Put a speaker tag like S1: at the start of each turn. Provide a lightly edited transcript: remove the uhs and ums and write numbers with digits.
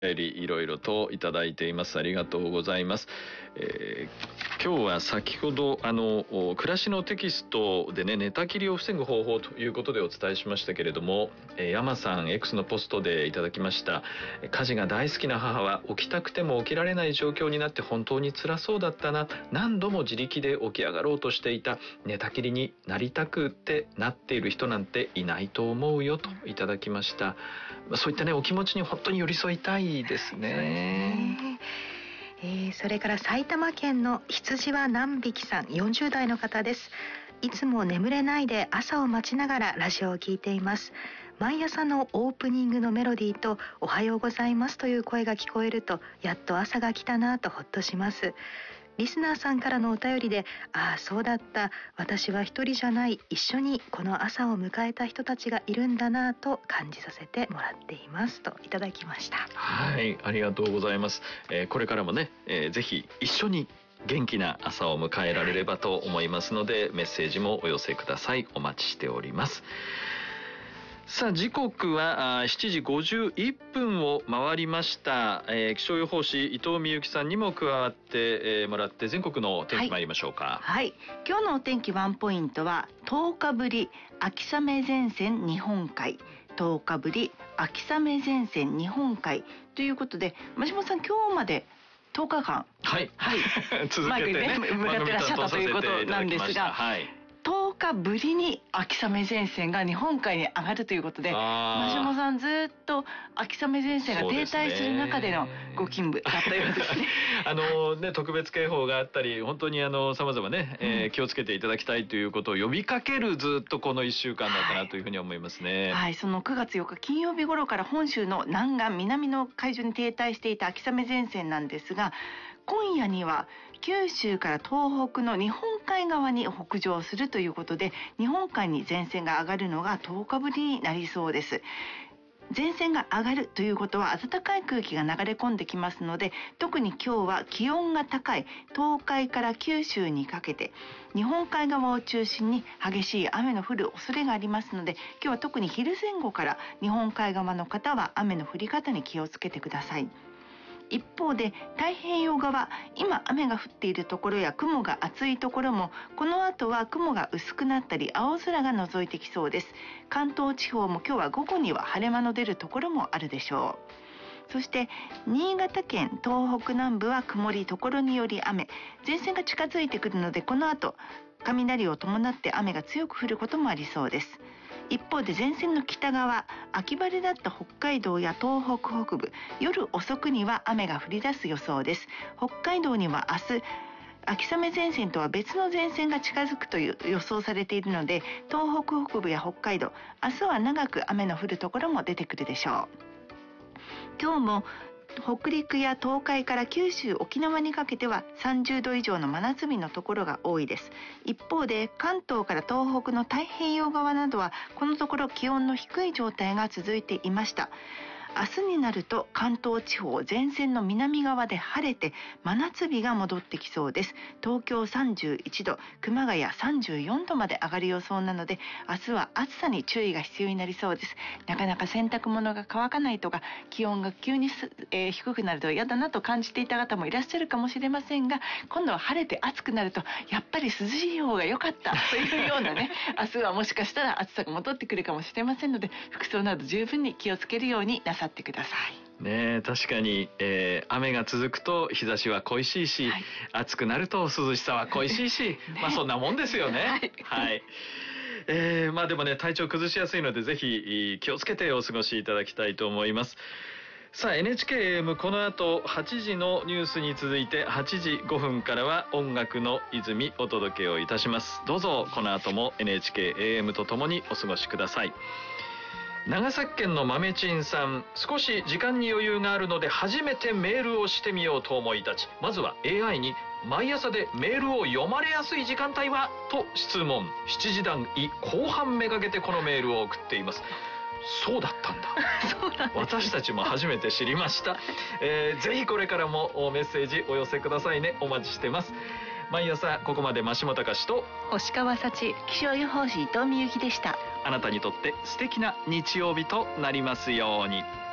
S1: いろいろといただいています。ありがとうございます。今日は先ほど暮らしのテキストでね、寝たきりを防ぐ方法ということでお伝えしましたけれども、山さん X のポストでいただきました。家事が大好きな母は起きたくても起きられない状況になって本当に辛そうだったな。何度も自力で起き上がろうとしていた。寝たきりになりたくってなっている人なんていないと思うよといただきました。そういったね、お気持ちに本当に寄り添いたいですね。
S2: それから埼玉県の羊は何匹さん、40代の方です。いつも眠れないで朝を待ちながらラジオを聞いています。毎朝のオープニングのメロディーとおはようございますという声が聞こえると、やっと朝が来たなとほっとします。リスナーさんからのお便りで、ああそうだった、私は一人じゃない、一緒にこの朝を迎えた人たちがいるんだなと感じさせてもらっていますといただきました。
S1: はい、ありがとうございます。これからもね、ぜひ一緒に元気な朝を迎えられればと思いますので、メッセージもお寄せください。お待ちしております。さあ、時刻は7時51分を回りました。気象予報士伊藤美幸さんにも加わって、もらって全国のお天気参りましょうか。
S3: はい、今日のお天気ワンポイントは10日ぶり秋雨前線日本海、10日ぶり秋雨前線日本海ということで、真島さん今日まで10日間
S1: 続けてね、
S3: 向かってらっしゃったということなんですが、10日ぶりに秋雨前線が日本海に上がるということで、真島さんずっと秋雨前線が停滞する中でのご勤務だったようですね。
S1: 特別警報があったり、本当に様々ね、気をつけていただきたいということを呼びかけるずっとこの1週間だったなというふうに思いますね。
S3: はい、その9月4日金曜日頃から本州の南岸南の海上に停滞していた秋雨前線なんですが、今夜には九州から東北の日本海側に北上するということで、日本海に前線が上がるのが10日ぶりになりそうです。前線が上がるということは暖かい空気が流れ込んできますので、特に今日は気温が高い東海から九州にかけて日本海側を中心に激しい雨の降る恐れがありますので、今日は特に昼前後から日本海側の方は雨の降り方に気をつけてください。一方で太平洋側、今雨が降っているところや雲が厚いところも、この後は雲が薄くなったり青空が覗いてきそうです。関東地方も今日は午後には晴れ間の出るところもあるでしょう。そして新潟県東北南部は曇り、ところにより雨、前線が近づいてくるので、この後雷を伴って雨が強く降ることもありそうです。一方で前線の北側、秋晴れだった北海道や東北北部、夜遅くには雨が降り出す予想です。北海道には明日秋雨前線とは別の前線が近づくという予想されているので、東北北部や北海道、明日は長く雨の降るところも出てくるでしょう。今日も北陸や東海から九州、沖縄にかけては30度以上の真夏日のところが多いです。一方で関東から東北の太平洋側などはこのところ気温の低い状態が続いていました。明日になると関東地方、前線の南側で晴れて真夏日が戻ってきそうです。東京31度、熊谷34度まで上がる予想なので、明日は暑さに注意が必要になりそうです。なかなか洗濯物が乾かないとか、気温が急に低くなると嫌だなと感じていた方もいらっしゃるかもしれませんが、今度は晴れて暑くなるとやっぱり涼しい方が良かったというようなね明日はもしかしたら暑さが戻ってくるかもしれませんので、服装など十分に気をつけるようになさってください。
S1: ね、確かに、雨が続くと日差しは恋しいし、暑くなると涼しさは恋しいし、そんなもんですよね。はい、でもね、体調崩しやすいのでぜひ気をつけてお過ごしいただきたいと思います。さあ、 NHK-AM この後8時のニュースに続いて8時5分からは音楽の泉お届けをいたします。どうぞこの後も NHK-AM とともにお過ごしください。長崎県の豆ちんさん、少し時間に余裕があるので初めてメールをしてみようと思い立ち、まずは AI に毎朝でメールを読まれやすい時間帯はと質問。7時台後半めがけてこのメールを送っています。そうだったんだ
S3: そうなんです。
S1: 私たちも初めて知りました。ぜひこれからもメッセージお寄せくださいね。お待ちしてます。毎朝ここまで真下隆と
S3: 星川幸、気象予報士伊藤美幸でした。
S1: あなたにとって素敵な日曜日となりますように。